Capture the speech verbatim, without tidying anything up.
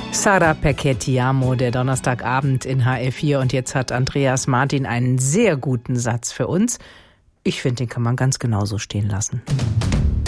Sara perché ti amo, der Donnerstagabend in H R vier. Und jetzt hat Andreas Martin einen sehr guten Satz für uns. Ich finde, den kann man ganz genauso stehen lassen.